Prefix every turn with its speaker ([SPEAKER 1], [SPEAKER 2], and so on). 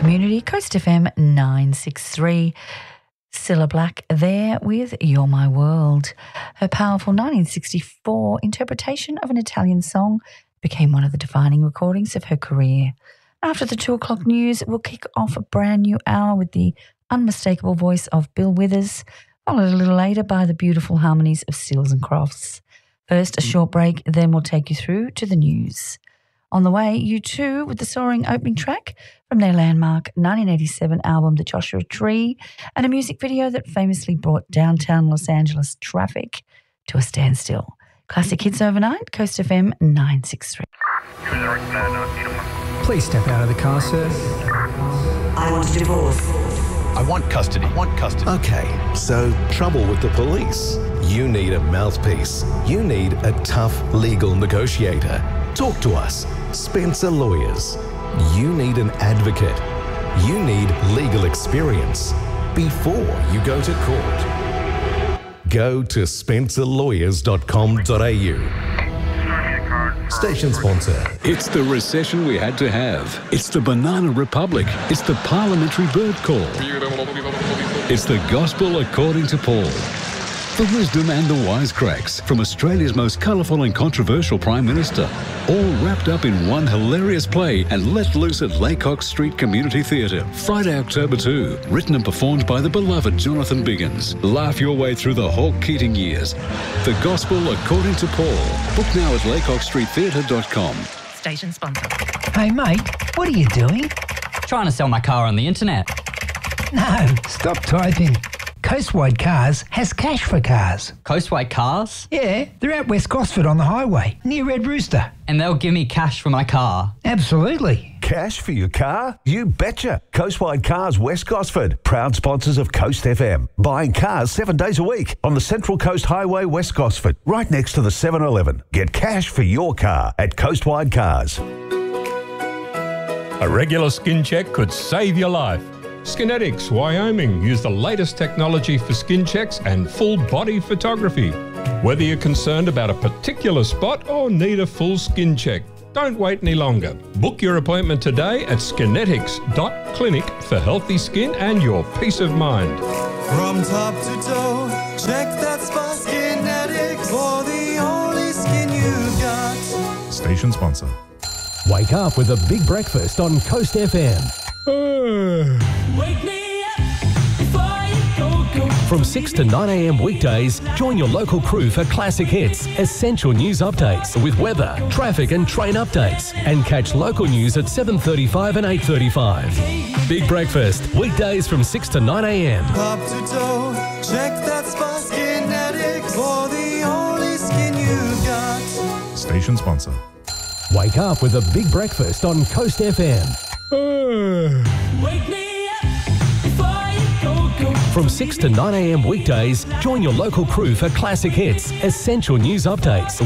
[SPEAKER 1] community. Coast FM 963. Cilla Black there with You're My World. Her powerful 1964 interpretation of an Italian song became one of the defining recordings of her career. After the 2 o'clock news, we'll kick off a brand new hour with the unmistakable voice of Bill Withers, followed a little later by the beautiful harmonies of Stills and Crofts. First, a short break, then we'll take you through to the news. On the way, U2 with the soaring opening track from their landmark 1987 album, The Joshua Tree, and a music video that famously brought downtown Los Angeles traffic to a standstill. Classic hits overnight, Coast FM 963.
[SPEAKER 2] Please step out of the car, sir.
[SPEAKER 3] I want a divorce.
[SPEAKER 4] I want custody.
[SPEAKER 5] Okay, so trouble with the police. You need a mouthpiece. You need a tough legal negotiator. Talk to us. Spencer Lawyers. You need an advocate. You need legal experience before you go to court. Go to spencerlawyers.com.au. Station sponsor.
[SPEAKER 6] It's the recession we had to have. It's the Banana Republic. It's the parliamentary bird call. It's the gospel according to Paul. The wisdom and the wisecracks from Australia's most colourful and controversial Prime Minister, all wrapped up in one hilarious play and let loose at Laycock Street Community Theatre, Friday, October 2. Written and performed by the beloved Jonathan Biggins. Laugh your way through the Hawke Keating years. The Gospel According to Paul. Book now at laycockstreettheatre.com.
[SPEAKER 1] Station sponsor.
[SPEAKER 2] Hey, mate, what are you doing?
[SPEAKER 7] Trying to sell my car on the internet.
[SPEAKER 2] No, stop typing. Coastwide Cars has cash for cars.
[SPEAKER 7] Coastwide Cars?
[SPEAKER 2] Yeah, they're at West Gosford on the highway, near Red Rooster.
[SPEAKER 7] And they'll give me cash for my car?
[SPEAKER 2] Absolutely.
[SPEAKER 8] Cash for your car? You betcha. Coastwide Cars West Gosford, proud sponsors of Coast FM. Buying cars 7 days a week on the Central Coast Highway West Gosford, right next to the 7-Eleven. Get cash for your car at Coastwide Cars.
[SPEAKER 9] A regular skin check could save your life. Skinetics Wyoming use the latest technology for skin checks and full body photography. Whether you're concerned about a particular spot or need a full skin check, don't wait any longer. Book your appointment today at skinetics.clinic for healthy skin and your peace of mind.
[SPEAKER 10] From top to toe, check that spot. Skinetics for the only skin you got.
[SPEAKER 11] Station sponsor. Wake up with a big breakfast on Coast FM.
[SPEAKER 10] Wake me up before you go.
[SPEAKER 11] From 6 to 9 a.m. weekdays, join your local crew for classic hits, essential news updates with weather, traffic and train updates, and catch local news at 7:35 and 8:35. Big breakfast, weekdays from 6 to 9 a.m.
[SPEAKER 10] Top to toe, check that spot. Skinetics for the only skin you got.
[SPEAKER 11] Station sponsor. Wake up with a big breakfast on Coast FM.
[SPEAKER 10] Wake me up before you go.
[SPEAKER 11] From 6 to 9 a.m. weekdays, join your local crew for classic hits, essential news updates